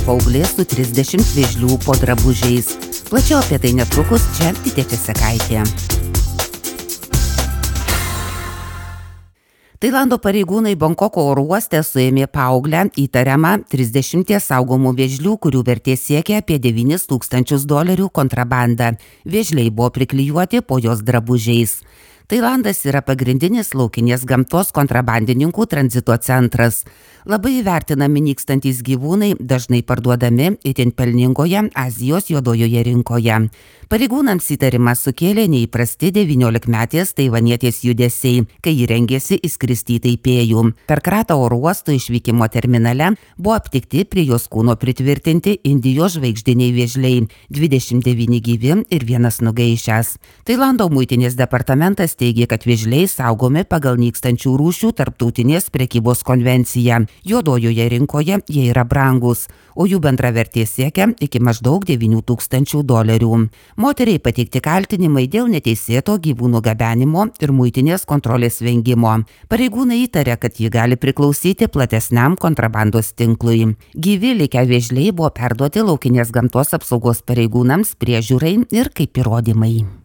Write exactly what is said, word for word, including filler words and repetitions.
Paauglė su trisdešimt vėžlių po drabužiais. Plačiau apie tai netrukus, čia Titė Česekaitė. Tailando pareigūnai Bankoko oro uoste suėmė paauglę įtariamą trisdešimties saugomų vėžlių, kurių vertė siekia apie devynis tūkstančius dolerių kontrabandą. Vėžliai buvo priklijuoti po jos drabužiais. Tailandas yra pagrindinis laukinės gamtos kontrabandininkų tranzito centras. Labai vertinami nykstantys gyvūnai, dažnai parduodami itin pelningoje Azijos juodojoje rinkoje. Pareigūnams įtarimas sukėlė neįprasti devyniolikmetės taivanietės judesiai, kai ji rengėsi įskristi į Taipėjų. Per Kratą oro uosto išvykimo terminale buvo aptikti prie jos kūno pritvirtinti Indijos žvaigždiniai vėžliai, dvidešimt devyni gyvi ir vienas nugaišęs. Tailando muitinės departamentas teigė, kad vėžliai saugomi pagal nykstančių rūšių tarptautinės prekybos konvenciją. Juodojoje rinkoje jie yra brangus, o jų bendra vertė siekia iki maždaug devynių tūkstančių dolerių. Moteriai pateikti kaltinimai dėl neteisėto gyvūnų gabenimo ir muitinės kontrolės vengimo. Pareigūnai įtarė, kad ji gali priklausyti platesniam kontrabandos tinklui. Gyvi likę vėžliai buvo perduoti laukinės gamtos apsaugos pareigūnams priežiūrai ir kaip įrodymai.